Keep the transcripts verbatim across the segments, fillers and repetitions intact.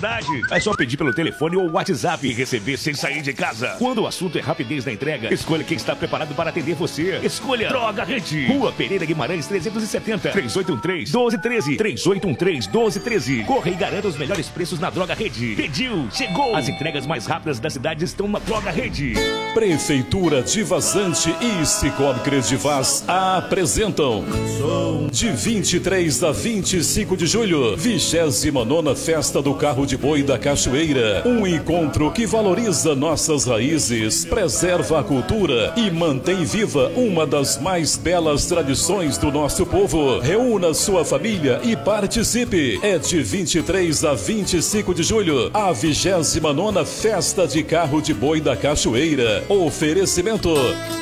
cidade. É só pedir pelo telefone ou WhatsApp e receber sem sair de casa. Quando o assunto é rapidez na entrega, escolha quem está preparado para atender você. Escolha Droga Rede. Rua Pereira Guimarães trezentos e setenta, três oito um três, um dois um três, três oito um três, um dois um três. Corra e garanta os melhores preços na Droga Rede. Pediu, chegou. As entregas mais rápidas da cidade estão na Droga Rede. Prefeitura de Vazante e Cicobi Credivaz apresentam de vinte e três a vinte e cinco de julho, vigésima nona Festa do Carro de Boi da Cachoeira. Um encontro que valoriza nossas raízes, preserva a cultura e mantém viva uma das mais belas tradições do nosso povo. Reúna sua família e participe. É de vinte e três a vinte e cinco de julho, a vigésima nona Festa de Carro de Boi da Cachoeira. Oferecimento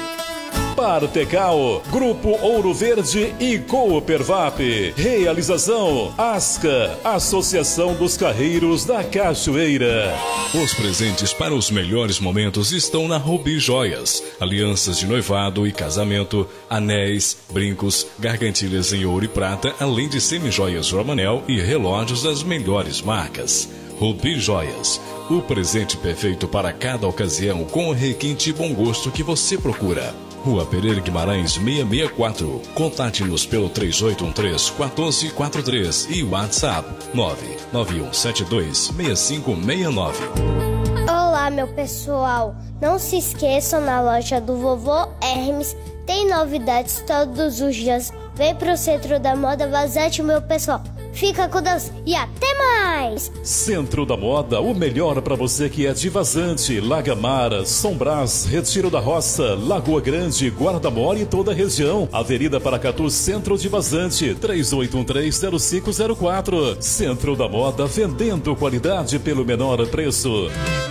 Partecal, Grupo Ouro Verde e Coopervap. Realização Asca, Associação dos Carreiros da Cachoeira. Os presentes para os melhores momentos estão na Rubi Joias. Alianças de noivado e casamento, anéis, brincos, gargantilhas em ouro e prata, além de semijoias Romanel e relógios das melhores marcas. Rubi Joias, o presente perfeito para cada ocasião com o requinte e bom gosto que você procura. Rua Pereira Guimarães seiscentos e sessenta e quatro. Contate-nos pelo três oito um três, um quatro quatro três e WhatsApp nove nove um sete dois, seis cinco seis nove. Olá, meu pessoal. Não se esqueçam, na loja do Vovô Hermes tem novidades todos os dias. Vem pro Centro da Moda Vazante, meu pessoal. Fica com Deus e até mais! Centro da Moda, o melhor para você que é de Vazante, Lagamara, São Brás, Retiro da Roça, Lagoa Grande, Guarda-Mora e toda a região. Avenida Paracatu, Centro de Vazante, três oito um três, zero cinco zero quatro. Centro da Moda, vendendo qualidade pelo menor preço.